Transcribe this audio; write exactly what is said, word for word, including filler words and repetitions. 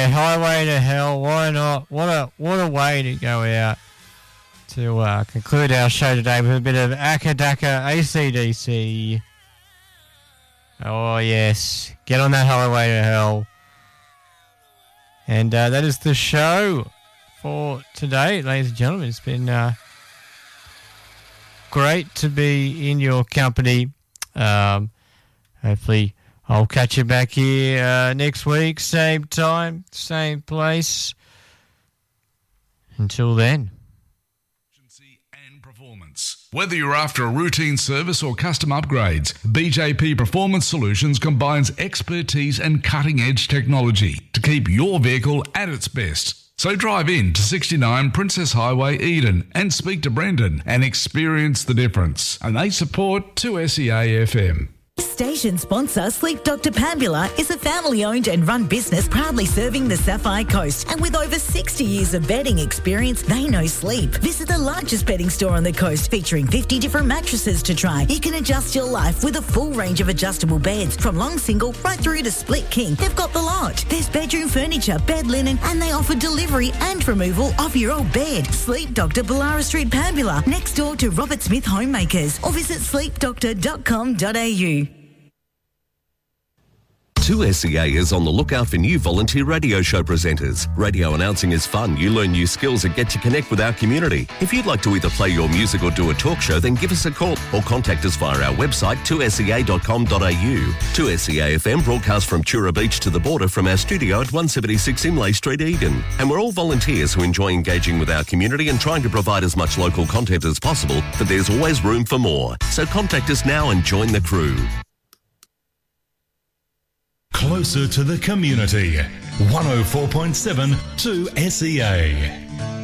Highway to Hell. Why not? What a what a way to go out to uh, conclude our show today with a bit of Akadaka A C D C. Oh, yes. Get on that Highway to Hell. And uh, that is the show for today, ladies and gentlemen. It's been uh, great to be in your company. Um, hopefully I'll catch you back here uh, next week, same time, same place. Until then. And performance. Whether you're after a routine service or custom upgrades, B J P Performance Solutions combines expertise and cutting-edge technology to keep your vehicle at its best. So drive in to sixty-nine Princess Highway, Eden, and speak to Brendan and experience the difference. And they support two S E A F M. Station sponsor Sleep Doctor Pambula is a family-owned and run business proudly serving the Sapphire Coast. And with over sixty years of bedding experience, they know sleep. Visit the largest bedding store on the coast featuring fifty different mattresses to try. You can adjust your life with a full range of adjustable beds from long single right through to split king. They've got the lot. There's bedroom furniture, bed linen, and they offer delivery and removal of your old bed. Sleep Doctor Ballara Street, Pambula, next door to Robert Smith Homemakers, or visit sleep doctor dot com dot a u. two S E A is on the lookout for new volunteer radio show presenters. Radio announcing is fun. You learn new skills and get to connect with our community. If you'd like to either play your music or do a talk show, then give us a call or contact us via our website, two S E A dot com dot a u. two S E A F M broadcasts from Tura Beach to the border from our studio at one seventy-six Imlay Street, Eden. And we're all volunteers who enjoy engaging with our community and trying to provide as much local content as possible, but there's always room for more. So contact us now and join the crew. Closer to the community. one oh four point seven two S E A.